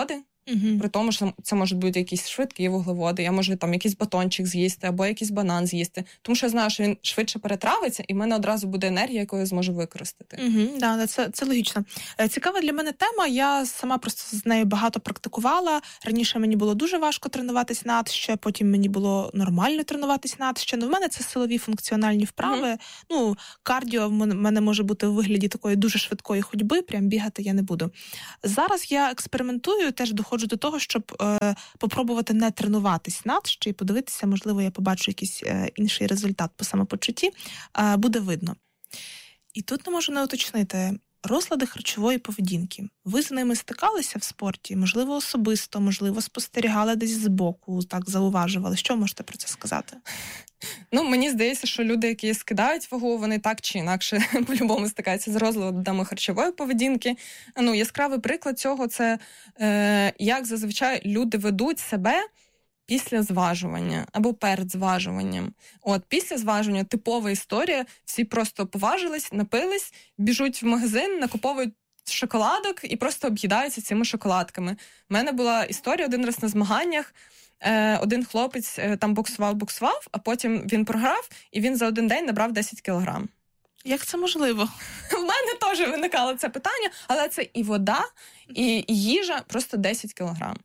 При тому, що це можуть бути якісь швидкі вуглеводи, я можу там якийсь батончик з'їсти або якийсь банан з'їсти. Тому що я знаю, що він швидше перетравиться, і в мене одразу буде енергія, яку я зможу використати. Це логічно. Цікава для мене тема, я сама просто з нею багато практикувала. Раніше мені було дуже важко тренуватись надще, потім мені було нормально тренуватись надще. В мене це силові функціональні вправи. Кардіо в мене може бути у вигляді такої дуже швидкої ходьби, прям бігати я не буду. Зараз я експериментую, теж доходжу до того, щоб попробувати не тренуватись надще і подивитися, можливо, я побачу якийсь інший результат по самопочутті. Буде видно. І тут не можу не уточнити. Розлади харчової поведінки. Ви з ними стикалися в спорті? Можливо, особисто, можливо, спостерігали десь збоку, так зауважували. Що можете про це сказати? Мені здається, що люди, які скидають вагу, вони так чи інакше по-любому стикаються з розладами харчової поведінки. Яскравий приклад цього – це як зазвичай люди ведуть себе після зважування або перед зважуванням. Після зважування типова історія, всі просто поважились, напились, біжуть в магазин, накуповують шоколадок і просто об'їдаються цими шоколадками. У мене була історія один раз на змаганнях. Один хлопець там боксував, а потім він програв, і він за один день набрав 10 кілограм. Як це можливо? В мене теж виникало це питання, але це і вода, і їжа просто 10 кілограм.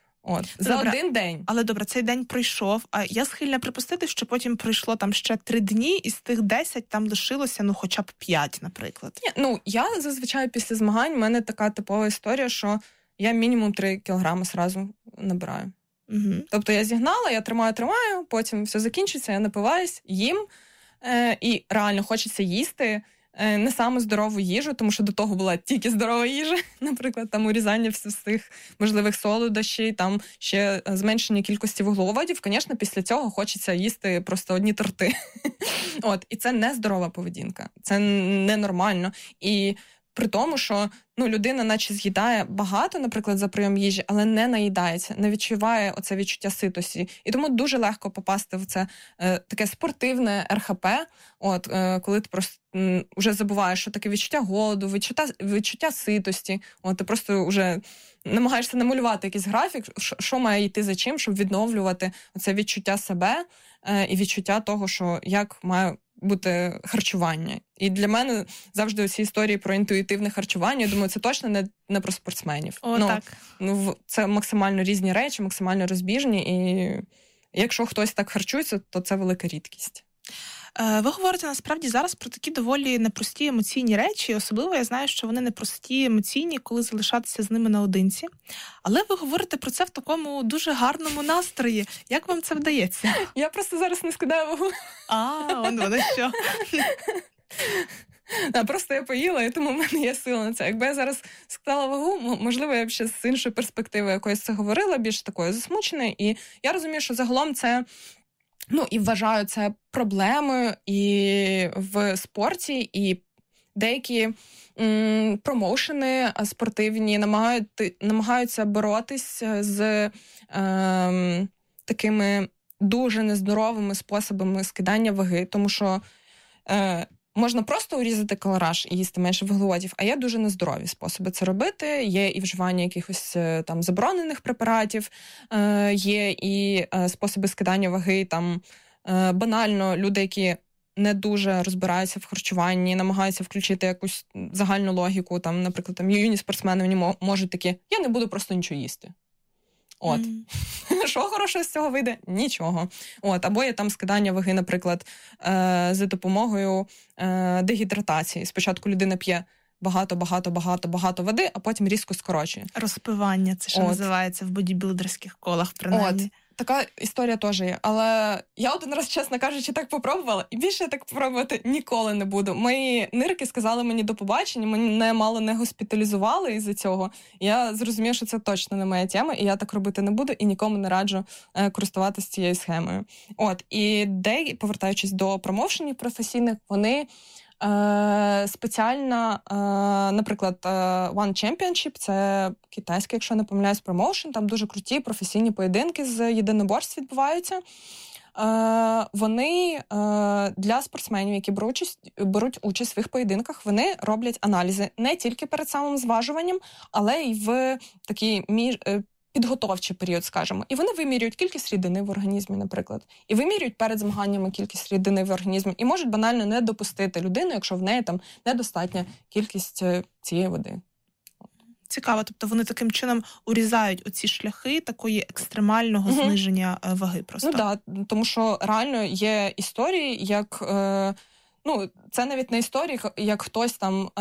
За один день. Але добре, цей день пройшов, а я схильна припустити, що потім пройшло там ще 3 дні, і з тих 10 там лишилося, хоча б 5, наприклад. Я зазвичай після змагань, в мене така типова історія, що я мінімум 3 кілограми зразу набираю. Тобто я зігнала, я тримаю, потім все закінчиться, я напиваюсь, їм, і реально хочеться їсти не саме здорову їжу, тому що до того була тільки здорова їжа, наприклад, там урізання всіх можливих солодощів, там ще зменшення кількості вуглеводів. Звісно, після цього хочеться їсти просто одні торти. І це не здорова поведінка, це ненормально. І при тому, що людина наче з'їдає багато, наприклад, за прийом їжі, але не наїдається, не відчуває оце відчуття ситості. І тому дуже легко попасти в це таке спортивне РХП, коли ти просто вже забуваєш, що таке відчуття голоду, відчуття ситості. Ти просто вже намагаєшся намалювати якийсь графік, що має йти за чим, щоб відновлювати оце відчуття себе і відчуття того, що як має бути харчування. І для мене завжди ці історії про інтуїтивне харчування, я думаю, це точно не про спортсменів. Так. Це максимально різні речі, максимально розбіжні, і якщо хтось так харчується, то це велика рідкість. Ви говорите насправді зараз про такі доволі непрості емоційні речі, особливо я знаю, що вони непрості емоційні, коли залишатися з ними наодинці. Але ви говорите про це в такому дуже гарному настрої. Як вам це вдається? Я просто зараз не скидаю вагу. Воно що. Просто я поїла, і тому в мене є сила на це. Якби я зараз склала вагу, можливо, я б ще з іншої перспективи якоїсь це говорила, більш такою засмученою. І я розумію, що загалом це і вважаю це проблемою і в спорті, і деякі промоушени спортивні намагаються боротись з такими дуже нездоровими способами скидання ваги, тому що можна просто урізати калораж і їсти менше вуглеводів, а є дуже нездорові способи це робити. Є і вживання якихось там заборонених препаратів, є і способи скидання ваги, там банально люди, які не дуже розбираються в харчуванні, намагаються включити якусь загальну логіку, там, наприклад, там юні спортсмени, вони можуть такі, я не буду просто нічого їсти. Що хорошого з цього вийде? Нічого. Або є там скидання ваги, наприклад, за допомогою дегідратації. Спочатку людина п'є багато води, а потім різко скорочує. Розпивання, це що називається в бодібілдерських колах, принаймні. Така історія теж є. Але я один раз, чесно кажучи, так попробувала, і більше я так попробувати ніколи не буду. Мої нирки сказали мені до побачення, мене мало не госпіталізували із-за цього. Я зрозуміла, що це точно не моя тема, і я так робити не буду, і нікому не раджу користуватися цією схемою. І повертаючись до промоушенів професійних, вони спеціально, наприклад, One Championship, це китайський, якщо не помиляюсь, промоушен, там дуже круті професійні поєдинки з єдиноборств відбуваються. Вони для спортсменів, які беруть участь в своїх поєдинках, вони роблять аналізи не тільки перед самим зважуванням, але й в такій підготовчий період, скажімо, і вони вимірюють кількість рідини в організмі, наприклад, і вимірюють перед змаганнями кількість рідини в організмі, і можуть банально не допустити людину, якщо в неї там недостатня кількість цієї води. Цікаво, тобто вони таким чином урізають оці шляхи такої екстремального зниження ваги просто. Ну так, тому що реально є історії, як, це навіть не історії, як хтось там,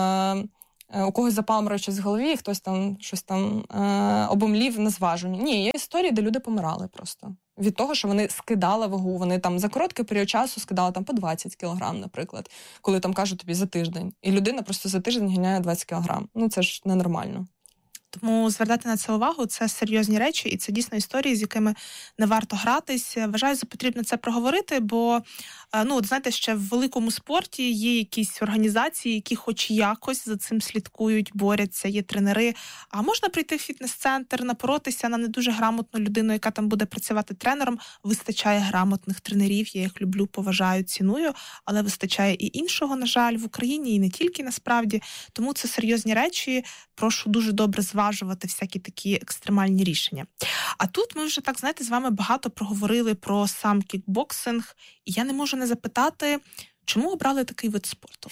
у когось запаморочить в голові, хтось там щось там обомлів на зваженні. Ні, є історії, де люди помирали просто. Від того, що вони скидали вагу, вони там за короткий період часу скидали там по 20 кілограм, наприклад, коли там кажуть тобі за тиждень. І людина просто за тиждень ганяє 20 кілограм. Ну це ж ненормально. Тому звертати на це увагу, це серйозні речі, і це дійсно історії, з якими не варто гратись. Вважаю, за потрібно це проговорити, бо, знаєте, ще в великому спорті є якісь організації, які хоч якось за цим слідкують, борються, є тренери. А можна прийти в фітнес-центр, напоротися на не дуже грамотну людину, яка там буде працювати тренером. Вистачає грамотних тренерів, я їх люблю, поважаю, ціную, але вистачає і іншого, на жаль, в Україні, і не тільки насправді. Тому це серйозні речі. Прошу дуже добре зважувати всякі такі екстремальні рішення. А тут ми вже, так, знаєте, з вами багато проговорили про сам кікбоксинг, і я не можу не запитати, чому обрали такий вид спорту?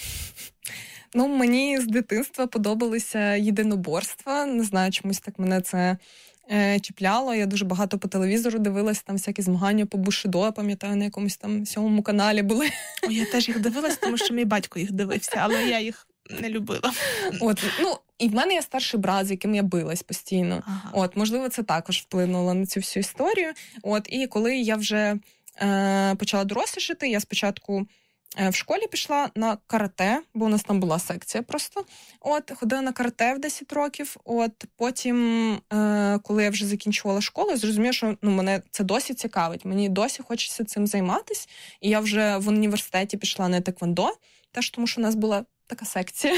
Мені з дитинства подобалися єдиноборства. Не знаю, чомусь так мене це чіпляло. Я дуже багато по телевізору дивилась, там всякі змагання по бушидо, я пам'ятаю, на якомусь там 7-му каналі були. Я теж їх дивилась, тому що мій батько їх дивився, але я їх не любила. І в мене є старший брат, з яким я билась постійно. Ага. Можливо, це також вплинуло на цю всю історію. І коли я вже почала дорослішати, я спочатку в школі пішла на карате, бо у нас там була секція просто. Ходила на карате в 10 років. Потім, коли я вже закінчувала школу, я зрозуміла, що мене це досі цікавить. Мені досі хочеться цим займатися. І я вже в університеті пішла на теквондо, теж тому що у нас була така секція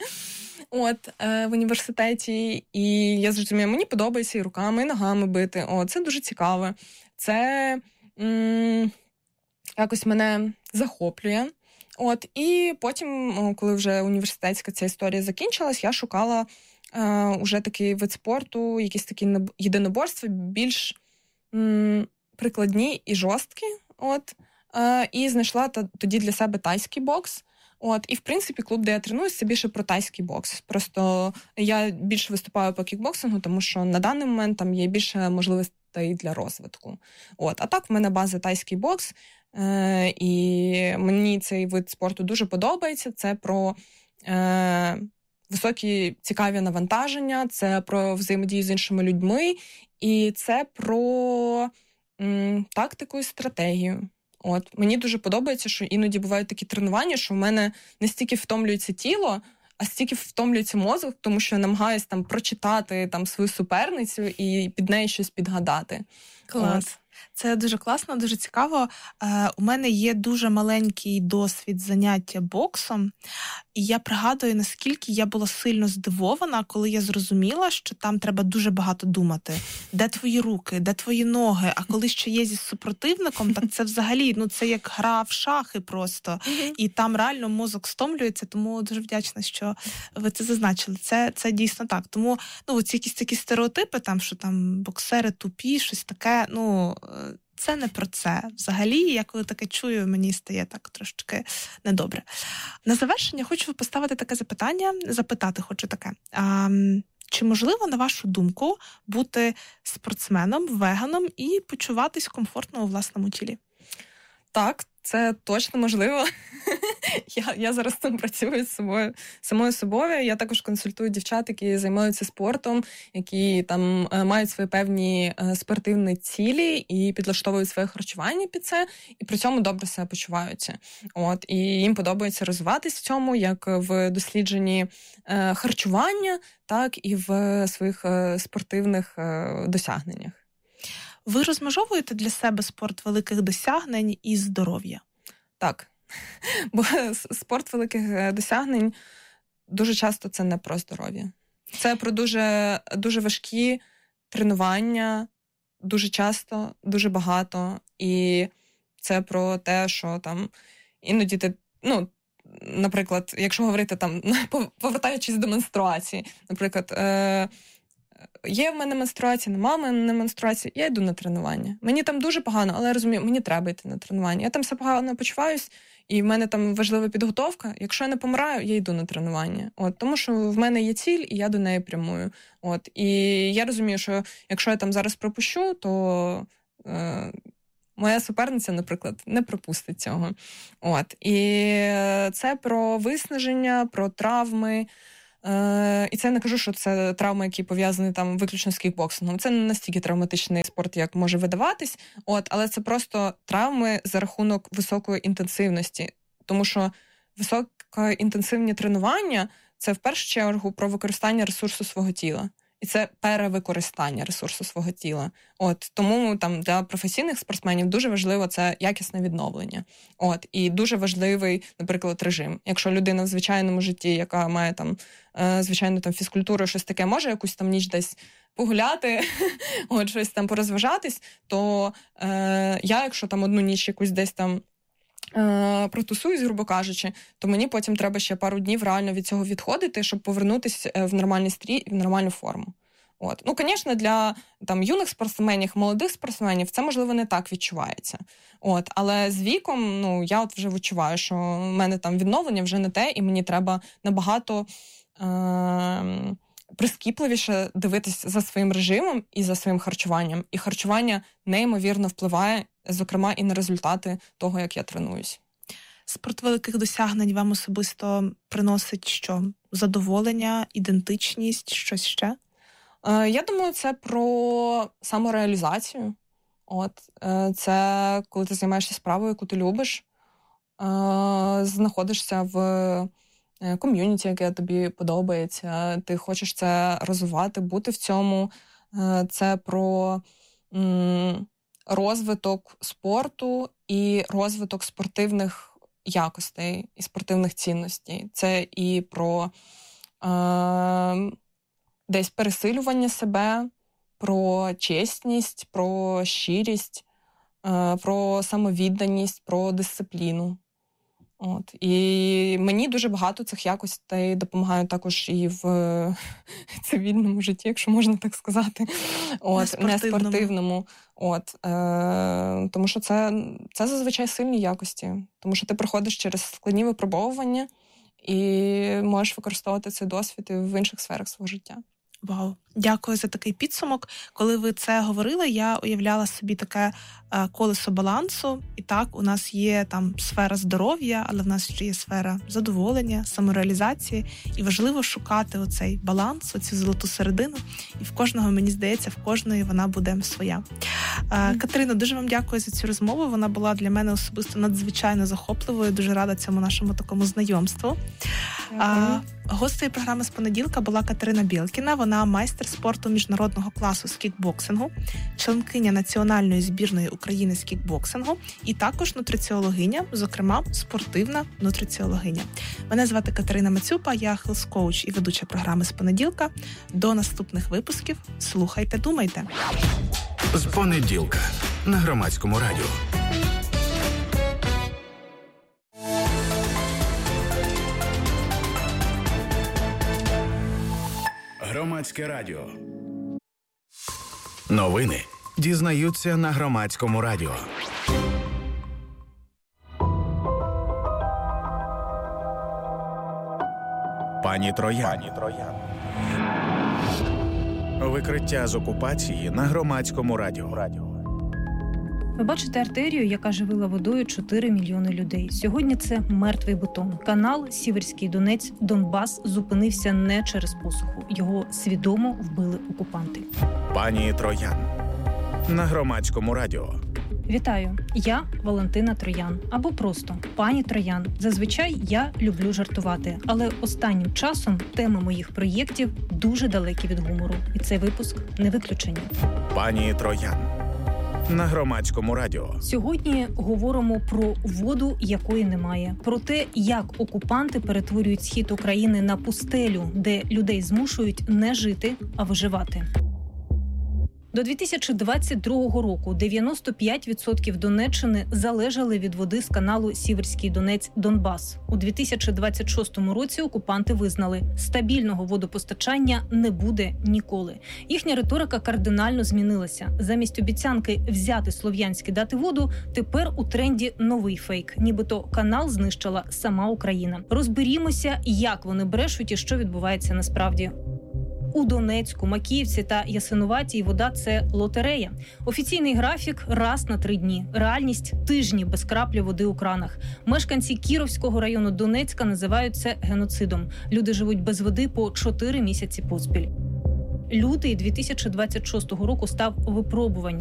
в університеті. І я зрозуміла, мені подобається і руками, і ногами бити. Це дуже цікаво. Це якось мене захоплює. І потім, коли вже університетська ця історія закінчилась, я шукала уже такий вид спорту, якісь такі єдиноборства, більш прикладні і жорсткі. І знайшла тоді для себе тайський бокс. І, в принципі, клуб, де я тренуюсь, це більше про тайський бокс. Просто я більше виступаю по кікбоксингу, тому що на даний момент там є більше можливостей для розвитку. А так в мене база тайський бокс, і мені цей вид спорту дуже подобається. Це про високі цікаві навантаження, це про взаємодію з іншими людьми, і це про тактику і стратегію. Мені дуже подобається, що іноді бувають такі тренування, що в мене не стільки втомлюється тіло, а стільки втомлюється мозок, тому що я намагаюся там прочитати там свою суперницю і під неї щось підгадати. Клас. Це дуже класно, дуже цікаво. У мене є дуже маленький досвід заняття боксом, і я пригадую, наскільки я була сильно здивована, коли я зрозуміла, що там треба дуже багато думати. Де твої руки, де твої ноги? А коли ще є зі супротивником, так це взагалі, це як гра в шахи просто. І там реально мозок стомлюється, тому дуже вдячна, що ви це зазначили. Це дійсно так. Тому, ці якісь такі стереотипи, там, що там боксери тупі, щось таке, це не про це. Взагалі, я коли таке чую, мені стає так трошки недобре. На завершення хочу поставити таке запитати хочу таке. Чи можливо, на вашу думку, бути спортсменом, веганом і почуватись комфортно у власному тілі? Так, це точно можливо. Я зараз там працюю з самою собою. Я також консультую дівчат, які займаються спортом, які там мають свої певні спортивні цілі і підлаштовують своє харчування під це, і при цьому добре себе почуваються. І їм подобається розвиватись в цьому, як в дослідженні харчування, так і в своїх спортивних досягненнях. Ви розмежовуєте для себе спорт великих досягнень і здоров'я? Так. Бо спорт великих досягнень дуже часто це не про здоров'я. Це про дуже, дуже важкі тренування, дуже часто, дуже багато. І це про те, що там іноді ти, наприклад, якщо говорити там, повертаючись до менструації, наприклад, є в мене менструація, нема в мене менструація, я йду на тренування. Мені там дуже погано, але я розумію, мені треба йти на тренування. Я там все погано почуваюсь, і в мене там важлива підготовка. Якщо я не помираю, я йду на тренування. Тому що в мене є ціль, і я до неї прямую. І я розумію, що якщо я там зараз пропущу, то моя суперниця, наприклад, не пропустить цього. І це про виснаження, про травми. І це я не кажу, що це травми, які пов'язані там виключно з кікбоксингом. Це не настільки травматичний спорт, як може видаватись, але це просто травми за рахунок високої інтенсивності. Тому що високоінтенсивні тренування – це в першу чергу про використання ресурсу свого тіла. І це перевикористання ресурсу свого тіла. Тому там для професійних спортсменів дуже важливо це якісне відновлення. І дуже важливий, наприклад, режим. Якщо людина в звичайному житті, яка має там звичайну там фізкультуру, щось таке, може якусь там ніч десь погуляти, щось там порозважатись, то я, якщо там одну ніч якусь десь там протусуюсь, грубо кажучи, то мені потім треба ще пару днів реально від цього відходити, щоб повернутися в нормальний стрій і в нормальну форму. Звісно, для там юних спортсменів, молодих спортсменів це, можливо, не так відчувається. Але з віком, я вже відчуваю, що в мене там відновлення вже не те, і мені треба набагато прискіпливіше дивитись за своїм режимом і за своїм харчуванням. І харчування неймовірно впливає, зокрема, і на результати того, як я тренуюсь. Спорт великих досягнень вам особисто приносить що? Задоволення, ідентичність, щось ще? Я думаю, це про самореалізацію. Це коли ти займаєшся справою, яку ти любиш, знаходишся в ком'юніті, яке тобі подобається, ти хочеш це розвивати, бути в цьому. Це про розвиток спорту і розвиток спортивних якостей і спортивних цінностей. Це і про десь пересилювання себе, про чесність, про щирість, про самовідданість, про дисципліну. І мені дуже багато цих якостей допомагає також і в цивільному житті, якщо можна так сказати, не спортивному. Тому що це зазвичай сильні якості, тому що ти проходиш через складні випробовування і можеш використовувати цей досвід і в інших сферах свого життя. Вау, дякую за такий підсумок. Коли ви це говорили, я уявляла собі таке колесо балансу. І так, у нас є там сфера здоров'я, але в нас ще є сфера задоволення, самореалізації. І важливо шукати оцей баланс, оцю золоту середину. І в кожного, мені здається, в кожної вона буде своя. Катерино, дуже вам дякую за цю розмову. Вона була для мене особисто надзвичайно захопливою. Дуже рада цьому нашому такому знайомству. Гостею програми з понеділка була Катерина Білкіна. Вона майстер спорту міжнародного класу з кікбоксингу, членкиня національної збірної України з кікбоксингу і також нутриціологиня, зокрема спортивна нутриціологиня. Мене звати Катерина Мацюпа, я хелс-коуч і ведуча програми з понеділка. До наступних випусків. Слухайте, думайте. З понеділка на Громадському радіо. Громадське радіо. Новини дізнаються на Громадському радіо. Пані Троян. Викриття з окупації на Громадському радіо. Ви бачите артерію, яка живила водою 4 мільйони людей. Сьогодні це мертвий бетон. Канал Сіверський Донець, Донбас зупинився не через посуху. Його свідомо вбили окупанти. Пані Троян на Громадському радіо. Вітаю, я Валентина Троян. Або просто пані Троян. Зазвичай я люблю жартувати, але останнім часом теми моїх проєктів дуже далекі від гумору. І цей випуск не виключення. Пані Троян на Громадському радіо. Сьогодні говоримо про воду, якої немає. Про те, як окупанти перетворюють схід України на пустелю, де людей змушують не жити, а виживати. До 2022 року 95% Донеччини залежали від води з каналу Сіверський Донець-Донбас. У 2026 році окупанти визнали, стабільного водопостачання не буде ніколи. Їхня риторика кардинально змінилася. Замість обіцянки взяти Слов'янськ і дати воду, тепер у тренді новий фейк. Нібито канал знищила сама Україна. Розберімося, як вони брешуть і що відбувається насправді. У Донецьку, Макіївці та Ясинуватій вода – це лотерея. Офіційний графік – раз на 3 дні. Реальність – тижні без краплі води у кранах. Мешканці Кіровського району Донецька називають це геноцидом. Люди живуть без води по 4 місяці поспіль. Лютий 2026 року став випробуванням.